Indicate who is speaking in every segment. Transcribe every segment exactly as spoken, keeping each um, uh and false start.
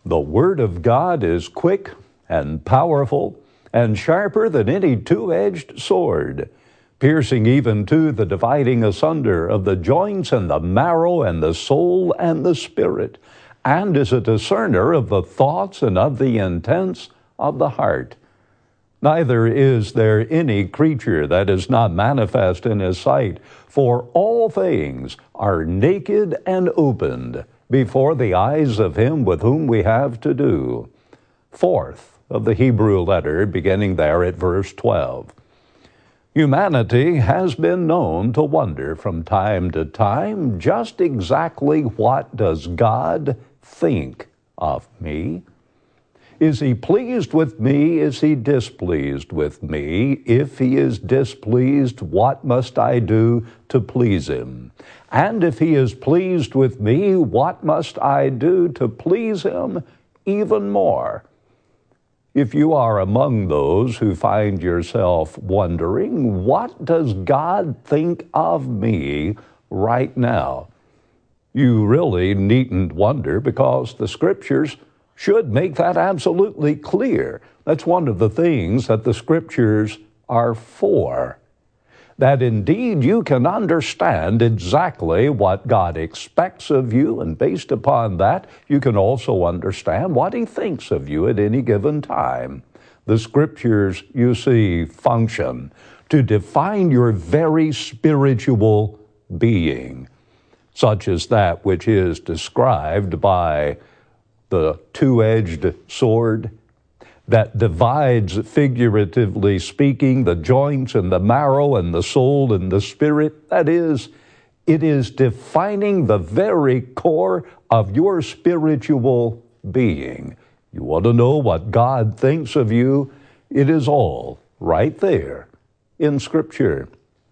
Speaker 1: The Word of God is quick and powerful and sharper than any two-edged sword, piercing even to the dividing asunder of the joints and the marrow and the soul and the spirit, and is a discerner of the thoughts and of the intents of the heart. Neither is there any creature that is not manifest in his sight, for all things are naked and opened before the eyes of him with whom we have to do. Fourth of the Hebrew letter, beginning there at verse twelve. Humanity has been known to wonder from time to time just exactly what does God think of me? Is he pleased with me? Is he displeased with me? If he is displeased, what must I do to please him? And if he is pleased with me, what must I do to please him even more? If you are among those who find yourself wondering, what does God think of me right now? You really needn't wonder, because the Scriptures should make that absolutely clear. That's one of the things that the Scriptures are for. That indeed you can understand exactly what God expects of you, and based upon that, you can also understand what he thinks of you at any given time. The Scriptures, you see, function to define your very spiritual being, such as that which is described by the two-edged sword that divides, figuratively speaking, the joints and the marrow and the soul and the spirit. That is, it is defining the very core of your spiritual being. You want to know what God thinks of you? It is all right there in Scripture.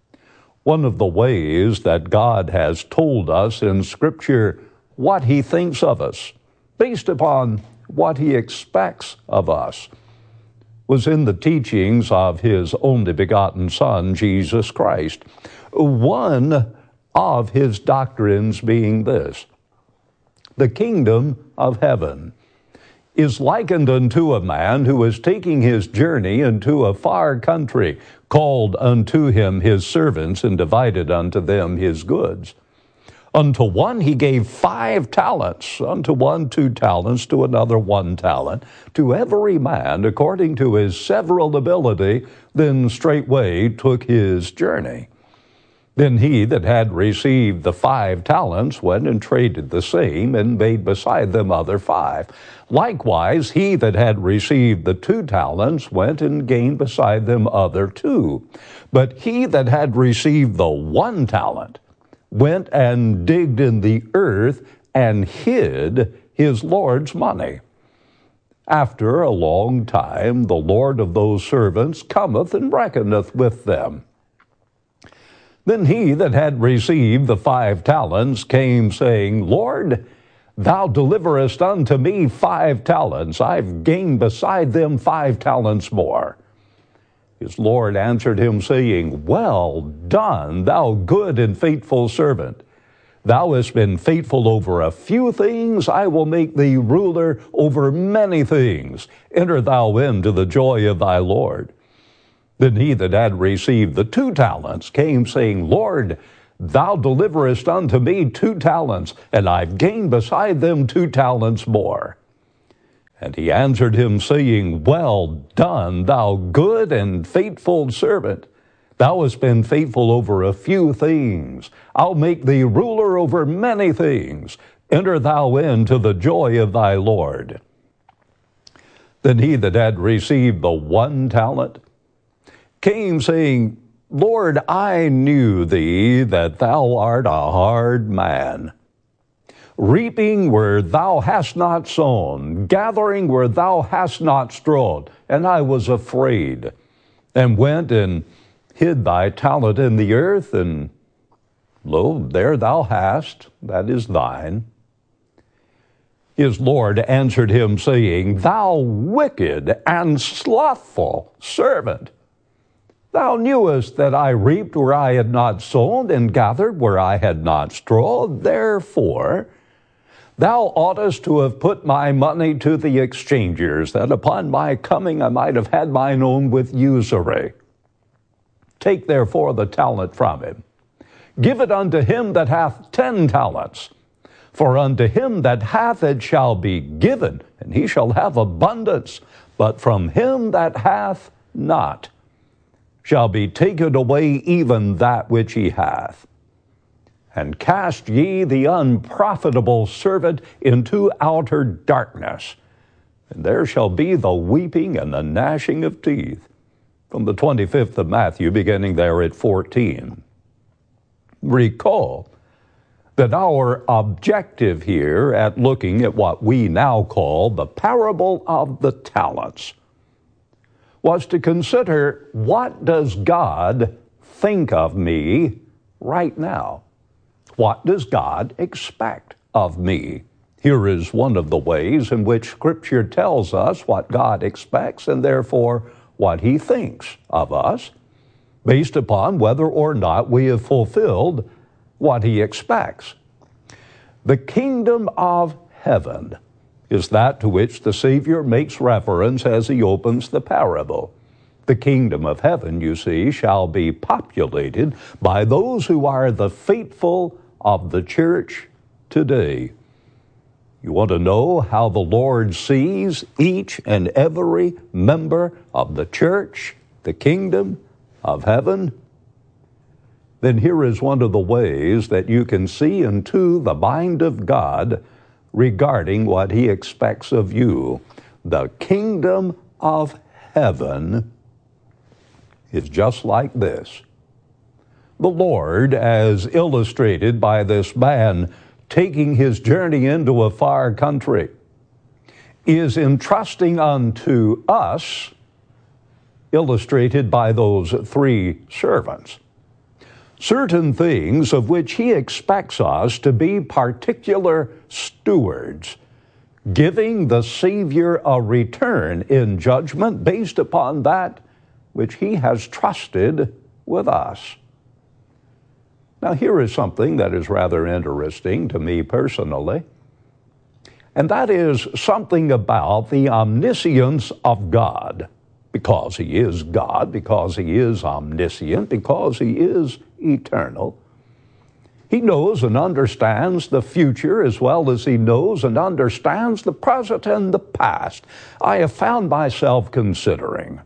Speaker 1: One of the ways that God has told us in Scripture what he thinks of us, based upon what he expects of us, was in the teachings of his only begotten Son, Jesus Christ. One of his doctrines being this: the kingdom of heaven is likened unto a man who is taking his journey into a far country, called unto him his servants, and divided unto them his goods. Unto one he gave five talents, unto one two talents, to another one talent, to every man according to his several ability, then straightway took his journey. Then he that had received the five talents went and traded the same, and made beside them other five. Likewise he that had received the two talents went and gained beside them other two. But he that had received the one talent went and digged in the earth and hid his Lord's money. After a long time, the Lord of those servants cometh and reckoneth with them. Then he that had received the five talents came, saying, Lord, thou deliverest unto me five talents. I've gained beside them five talents more. His Lord answered him, saying, Well done, thou good and faithful servant. Thou hast been faithful over a few things, I will make thee ruler over many things. Enter thou into the joy of thy Lord. Then he that had received the two talents came, saying, Lord, thou deliverest unto me two talents, and I've gained beside them two talents more. And he answered him, saying, Well done, thou good and faithful servant. Thou hast been faithful over a few things. I'll make thee ruler over many things. Enter thou into the joy of thy Lord. Then he that had received the one talent came, saying, Lord, I knew thee that thou art a hard man, reaping where thou hast not sown, gathering where thou hast not strawed. And I was afraid, and went and hid thy talent in the earth, and lo, there thou hast, that is thine. His Lord answered him, saying, Thou wicked and slothful servant, thou knewest that I reaped where I had not sown, and gathered where I had not strawed. Therefore Thou oughtest to have put my money to the exchangers, that upon my coming I might have had mine own with usury. Take therefore the talent from him. Give it unto him that hath ten talents. For unto him that hath it shall be given, and he shall have abundance. But from him that hath not shall be taken away even that which he hath. And cast ye the unprofitable servant into outer darkness, and there shall be the weeping and the gnashing of teeth. From the twenty-fifth of Matthew, beginning there at fourteen. Recall that our objective here at looking at what we now call the parable of the talents was to consider, what does God think of me right now? What does God expect of me? Here is one of the ways in which Scripture tells us what God expects and therefore what He thinks of us, based upon whether or not we have fulfilled what He expects. The kingdom of heaven is that to which the Savior makes reference as He opens the parable. The kingdom of heaven, you see, shall be populated by those who are the faithful of the church today. You want to know how the Lord sees each and every member of the church, the kingdom of heaven? Then here is one of the ways that you can see into the mind of God regarding what He expects of you. The kingdom of heaven is just like this. The Lord, as illustrated by this man taking his journey into a far country, is entrusting unto us, illustrated by those three servants, certain things of which He expects us to be particular stewards, giving the Savior a return in judgment based upon that which He has trusted with us. Now, here is something that is rather interesting to me personally, and that is something about the omniscience of God, because He is God, because He is omniscient, because He is eternal. He knows and understands the future as well as He knows and understands the present and the past. I have found myself considering,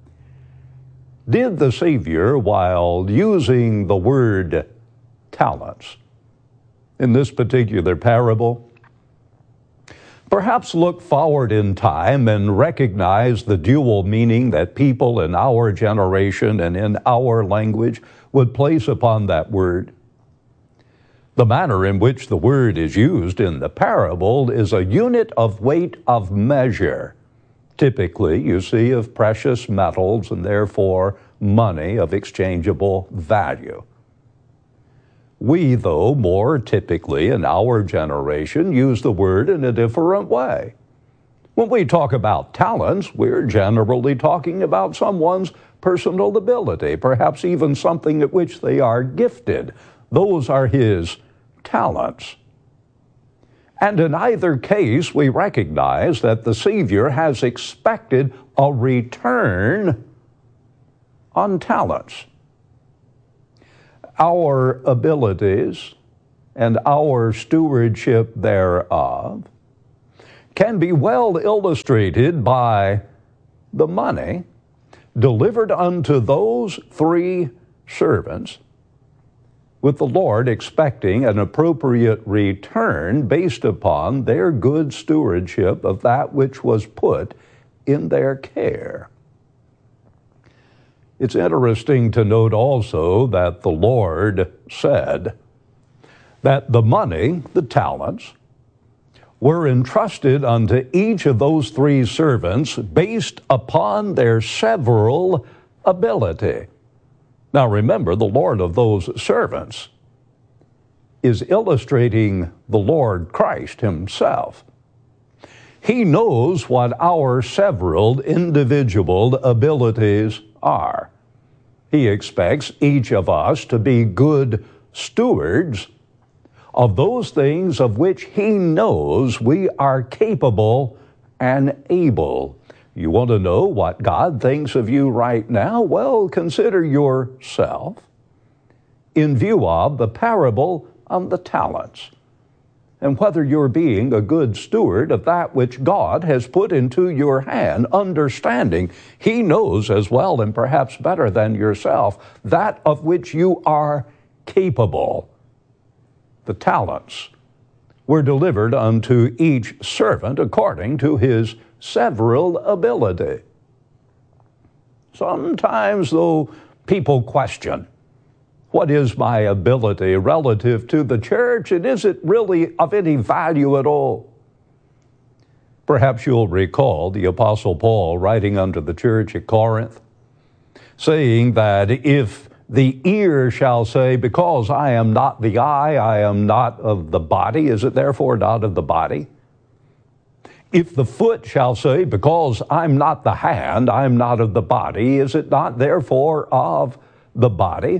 Speaker 1: did the Savior, while using the word talents in this particular parable, perhaps look forward in time and recognize the dual meaning that people in our generation and in our language would place upon that word? The manner in which the word is used in the parable is a unit of weight of measure, typically, you see, of precious metals and therefore money of exchangeable value. We, though, more typically in our generation, use the word in a different way. When we talk about talents, we're generally talking about someone's personal ability, perhaps even something at which they are gifted. Those are his talents. And in either case, we recognize that the Savior has expected a return on talents. Our abilities and our stewardship thereof can be well illustrated by the money delivered unto those three servants, with the Lord expecting an appropriate return based upon their good stewardship of that which was put in their care. It's interesting to note also that the Lord said that the money, the talents, were entrusted unto each of those three servants based upon their several ability. Now remember, the Lord of those servants is illustrating the Lord Christ Himself. He knows what our several individual abilities are. He expects each of us to be good stewards of those things of which He knows we are capable and able. You want to know what God thinks of you right now? Well, consider yourself in view of the parable of the talents, and whether you're being a good steward of that which God has put into your hand, understanding He knows as well and perhaps better than yourself that of which you are capable. The talents were delivered unto each servant according to his several ability. Sometimes, though, people question, what is my ability relative to the church, and is it really of any value at all? Perhaps you'll recall the Apostle Paul writing unto the church at Corinth, saying that if the ear shall say, because I am not the eye, I am not of the body, is it therefore not of the body? If the foot shall say, because I'm not the hand, I'm not of the body, is it not therefore of the body?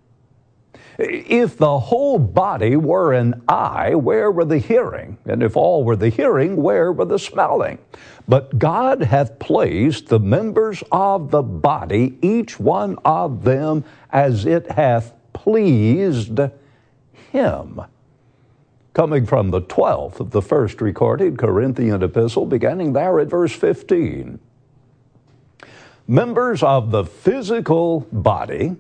Speaker 1: If the whole body were an eye, where were the hearing? And if all were the hearing, where were the smelling? But God hath placed the members of the body, each one of them, as it hath pleased Him. Coming from the twelfth of the first recorded Corinthian epistle, beginning there at verse fifteen. Members of the physical body,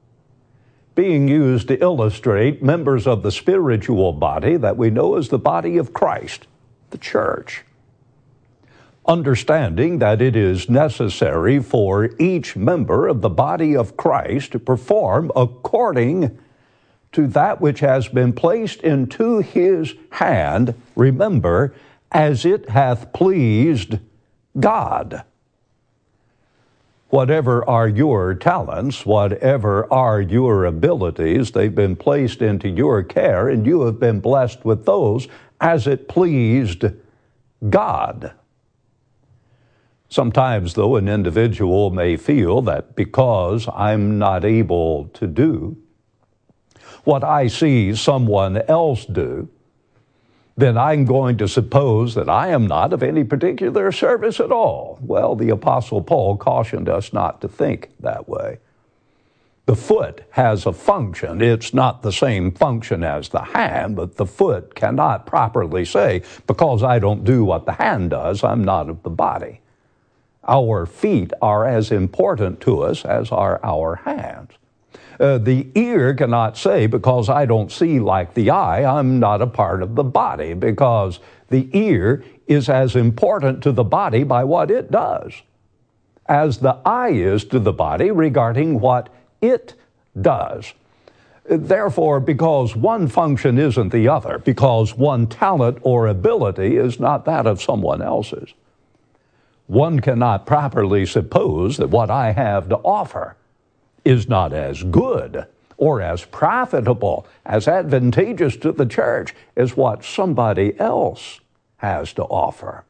Speaker 1: being used to illustrate members of the spiritual body that we know as the body of Christ, the church. Understanding that it is necessary for each member of the body of Christ to perform according to that which has been placed into his hand, remember, as it hath pleased God. Whatever are your talents, whatever are your abilities, they've been placed into your care, and you have been blessed with those as it pleased God. Sometimes, though, an individual may feel that because I'm not able to do what I see someone else do, then I'm going to suppose that I am not of any particular service at all. Well, the Apostle Paul cautioned us not to think that way. The foot has a function. It's not the same function as the hand, but the foot cannot properly say, because I don't do what the hand does, I'm not of the body. Our feet are as important to us as are our hands. Uh, the ear cannot say, because I don't see like the eye, I'm not a part of the body, because the ear is as important to the body by what it does as the eye is to the body regarding what it does. Therefore, because one function isn't the other, because one talent or ability is not that of someone else's, one cannot properly suppose that what I have to offer is not as good or as profitable, as advantageous to the church as what somebody else has to offer.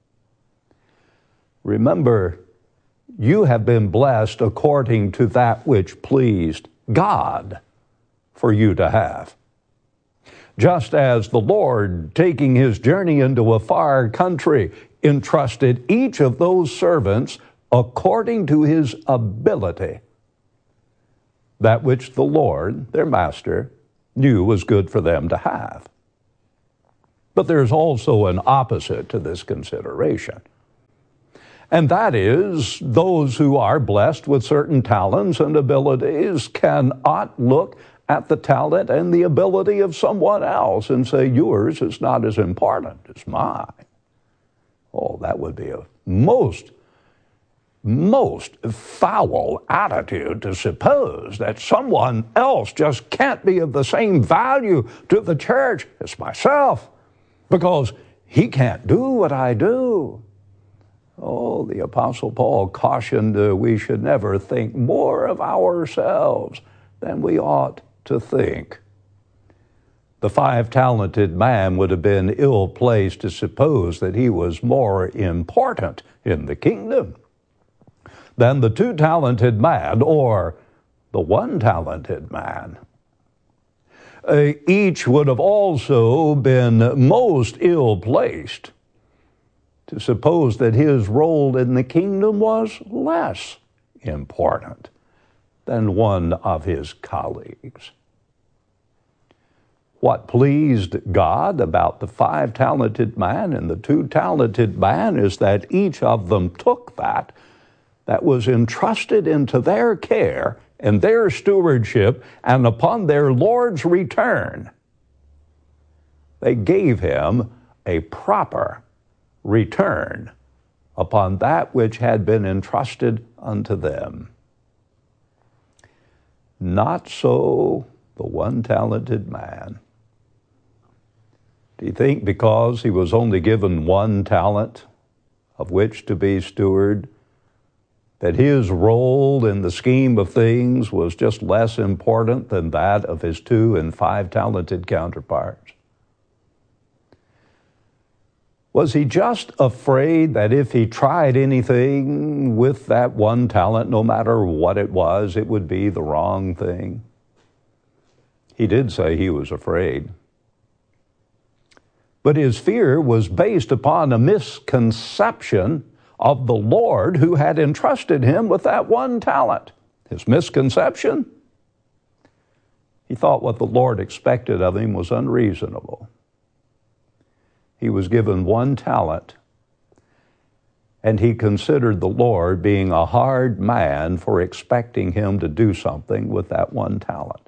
Speaker 1: Remember, you have been blessed according to that which pleased God for you to have. Just as the Lord, taking his journey into a far country, entrusted each of those servants according to his ability, that which the Lord, their master, knew was good for them to have. But there's also an opposite to this consideration. And that is, those who are blessed with certain talents and abilities cannot look at the talent and the ability of someone else and say, yours is not as important as mine. Oh, that would be a most most foul attitude to suppose that someone else just can't be of the same value to the church as myself because he can't do what I do. Oh, the Apostle Paul cautioned uh, we should never think more of ourselves than we ought to think. The five-talented man would have been ill-placed to suppose that he was more important in the kingdom than the two-talented man or the one-talented man. uh, each would have also been most ill-placed to suppose that his role in the kingdom was less important than one of his colleagues. What pleased God about the five talented man and the two talented man is that each of them took that that was entrusted into their care and their stewardship, and upon their Lord's return, they gave him a proper return upon that which had been entrusted unto them. Not so the one talented man. Do you think because he was only given one talent of which to be steward, that his role in the scheme of things was just less important than that of his two and five talented counterparts? Was he just afraid that if he tried anything with that one talent, no matter what it was, it would be the wrong thing? He did say he was afraid. But his fear was based upon a misconception of the Lord who had entrusted him with that one talent. His misconception? He thought what the Lord expected of him was unreasonable. He was given one talent, and he considered the Lord being a hard man for expecting him to do something with that one talent.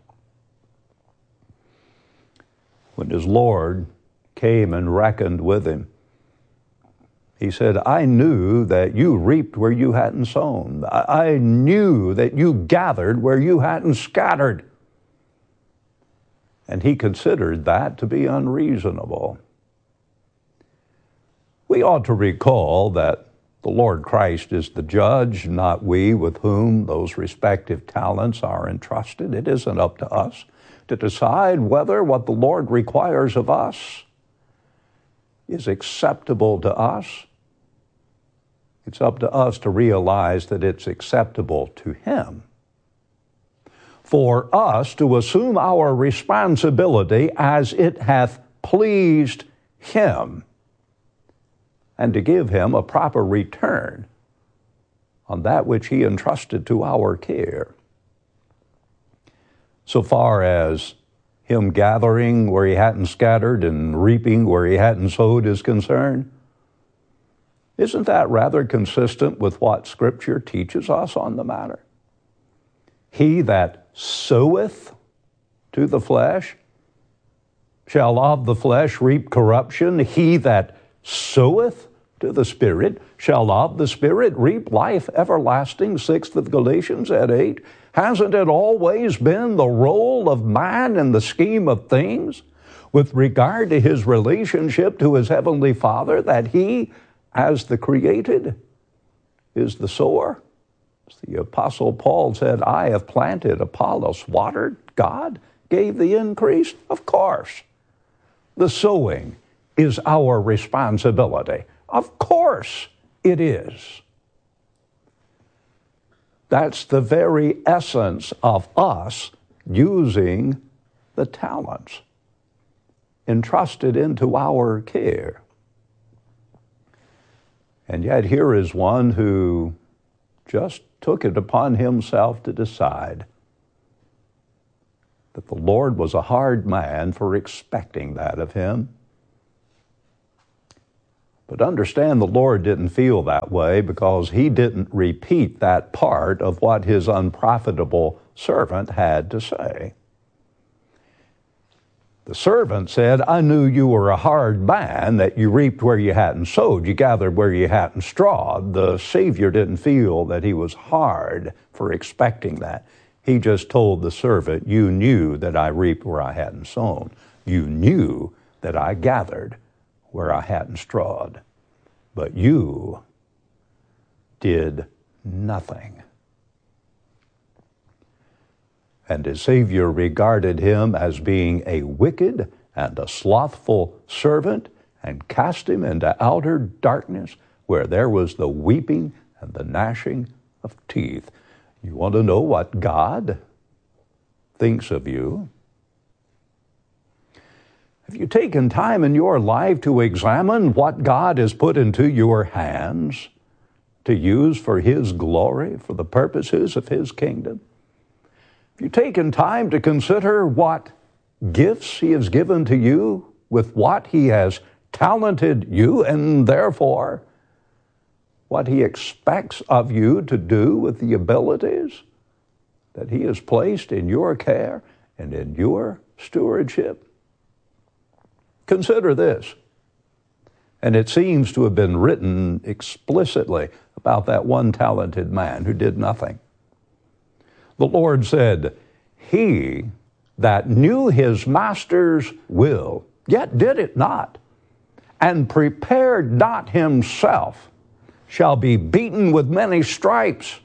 Speaker 1: When his Lord came and reckoned with him, he said, I knew that you reaped where you hadn't sown. I knew that you gathered where you hadn't scattered. And he considered that to be unreasonable. We ought to recall that the Lord Christ is the judge, not we, with whom those respective talents are entrusted. It isn't up to us to decide whether what the Lord requires of us is acceptable to us. It's up to us to realize that it's acceptable to Him. For us to assume our responsibility as it hath pleased Him, and to give Him a proper return on that which He entrusted to our care. So far as Him gathering where He hadn't scattered and reaping where He hadn't sowed is concerned, isn't that rather consistent with what Scripture teaches us on the matter? He that soweth to the flesh shall of the flesh reap corruption. He that soweth to the Spirit shall of the Spirit reap life everlasting. Sixth of Galatians at eight. Hasn't it always been the role of man in the scheme of things with regard to his relationship to his Heavenly Father that he, as the created, is the sower? As the Apostle Paul said, I have planted, Apollos watered, God gave the increase? Of course. The sowing is our responsibility. Of course it is. That's the very essence of us using the talents entrusted into our care. And yet here is one who just took it upon himself to decide that the Lord was a hard man for expecting that of him. But understand, the Lord didn't feel that way because He didn't repeat that part of what His unprofitable servant had to say. The servant said, I knew you were a hard man, that you reaped where you hadn't sowed, you gathered where you hadn't strawed. The Savior didn't feel that He was hard for expecting that. He just told the servant, you knew that I reaped where I hadn't sown. You knew that I gathered where I hadn't strawed, but you did nothing. And his Savior regarded him as being a wicked and a slothful servant and cast him into outer darkness where there was the weeping and the gnashing of teeth. You want to know what God thinks of you? Have you taken time in your life to examine what God has put into your hands to use for His glory, for the purposes of His kingdom? Have you taken time to consider what gifts He has given to you, with what He has talented you, and therefore what He expects of you to do with the abilities that He has placed in your care and in your stewardship? Consider this, and it seems to have been written explicitly about that one talented man who did nothing. The Lord said, "He that knew his master's will, yet did it not, and prepared not himself, shall be beaten with many stripes.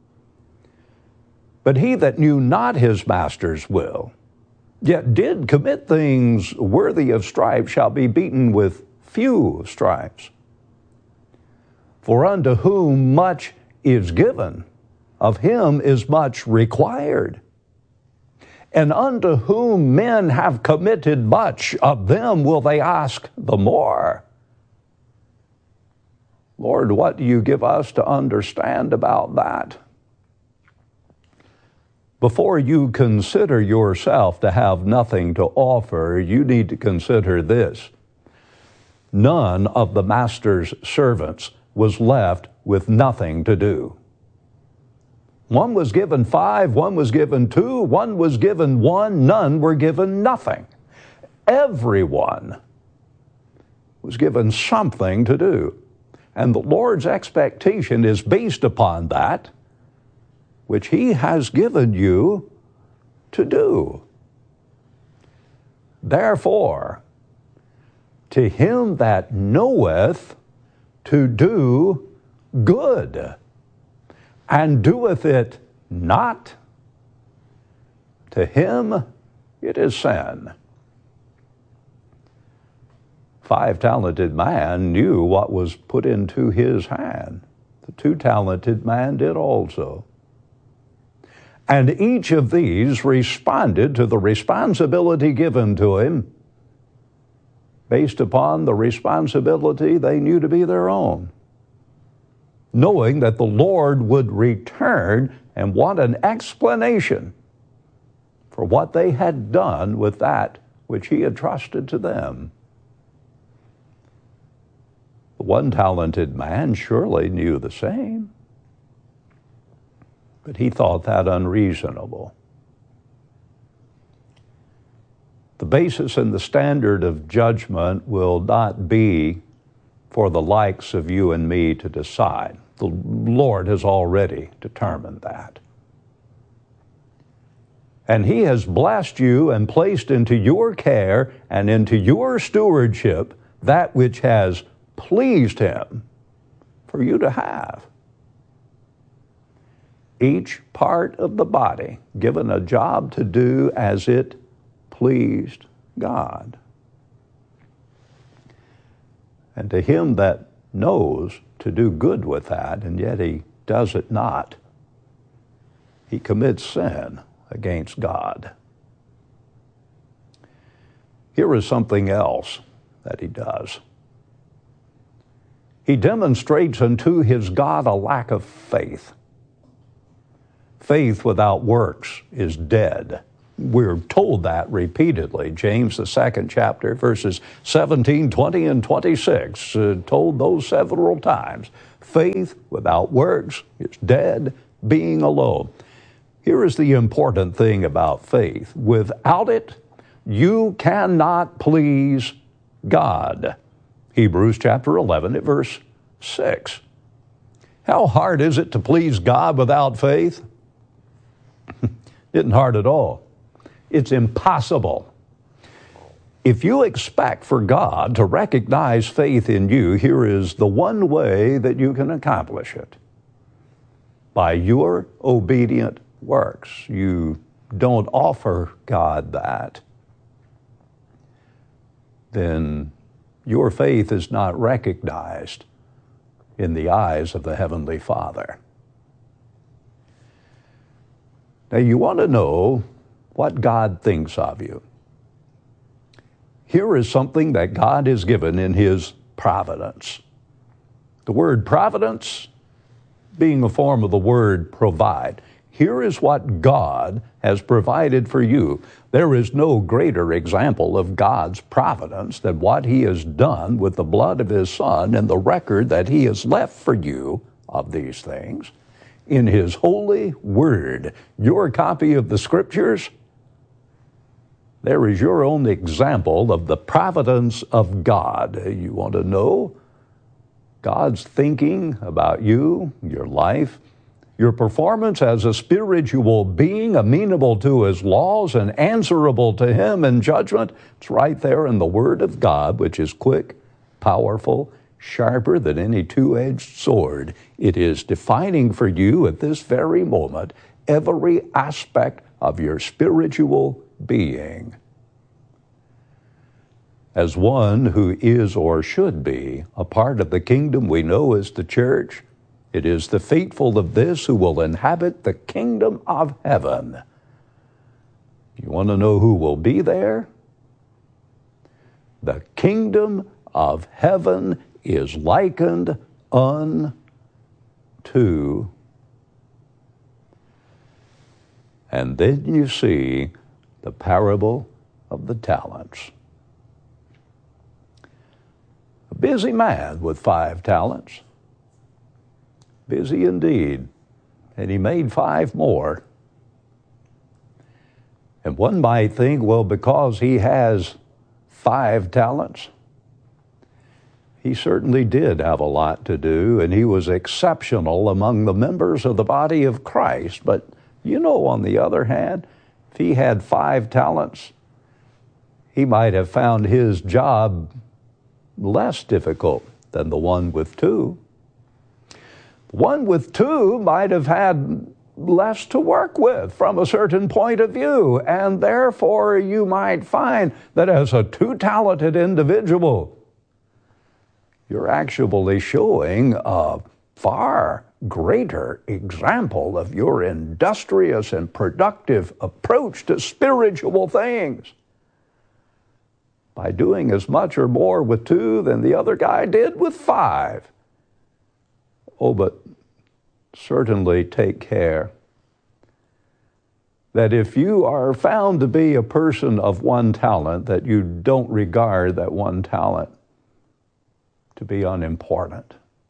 Speaker 1: But he that knew not his master's will, yet did commit things worthy of stripes, shall be beaten with few stripes. For unto whom much is given, of him is much required. And unto whom men have committed much, of them will they ask the more." Lord, what do you give us to understand about that? Before you consider yourself to have nothing to offer, you need to consider this. None of the master's servants was left with nothing to do. One was given five, one was given two, one was given one, none were given nothing. Everyone was given something to do. And the Lord's expectation is based upon that which He has given you to do. Therefore, to him that knoweth to do good, and doeth it not, to him it is sin. Five-talented man knew what was put into his hand. The two-talented man did also. And each of these responded to the responsibility given to him based upon the responsibility they knew to be their own, knowing that the Lord would return and want an explanation for what they had done with that which He had trusted to them. The one talented man surely knew the same, but he thought that unreasonable. The basis and the standard of judgment will not be for the likes of you and me to decide. The Lord has already determined that. And He has blessed you and placed into your care and into your stewardship that which has pleased Him for you to have. Each part of the body given a job to do as it pleased God. And to him that knows to do good with that, and yet he does it not, he commits sin against God. Here is something else that he does. He demonstrates unto his God a lack of faith. Faith without works is dead. We're told that repeatedly. James, the second chapter, verses seventeen, twenty, and twenty-six, uh, told those several times. Faith without works is dead, being alone. Here is the important thing about faith. Without it, you cannot please God. Hebrews chapter eleven, at verse six. How hard is it to please God without faith? Isn't hard at all. It's impossible. If you expect for God to recognize faith in you, here is the one way that you can accomplish it. By your obedient works. You don't offer God that, then your faith is not recognized in the eyes of the Heavenly Father. Now, you want to know what God thinks of you. Here is something that God has given in His providence. The word providence being a form of the word provide. Here is what God has provided for you. There is no greater example of God's providence than what He has done with the blood of His Son and the record that He has left for you of these things in His holy word. Your copy of the Scriptures, there is your own example of the providence of God. You want to know God's thinking about you, your life, your performance as a spiritual being amenable to His laws and answerable to Him in judgment? It's right there in the Word of God, which is quick, powerful, sharper than any two-edged sword. It is defining for you at this very moment every aspect of your spiritual being. As one who is or should be a part of the kingdom we know as the church, it is the faithful of this who will inhabit the kingdom of heaven. You want to know who will be there? The kingdom of heaven is likened unto. And then you see the parable of the talents. A busy man with five talents. Busy indeed. And he made five more. And one might think, well, because he has five talents, he certainly did have a lot to do, and he was exceptional among the members of the body of Christ. But you know, on the other hand, if he had five talents, he might have found his job less difficult than the one with two. The one with two might have had less to work with from a certain point of view, and therefore you might find that as a two-talented individual, you're actually showing a far greater example of your industrious and productive approach to spiritual things by doing as much or more with two than the other guy did with five. Oh, but certainly take care that if you are found to be a person of one talent, that you don't regard that one talent to be unimportant.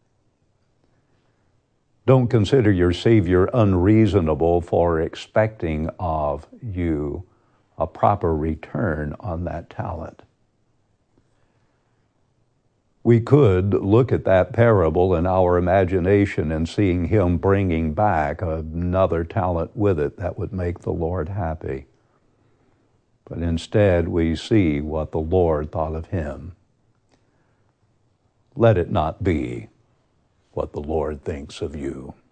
Speaker 1: Don't consider your Savior unreasonable for expecting of you a proper return on that talent. We could look at that parable in our imagination and seeing Him bringing back another talent with it that would make the Lord happy. But instead, we see what the Lord thought of him. Let it not be what the Lord thinks of you.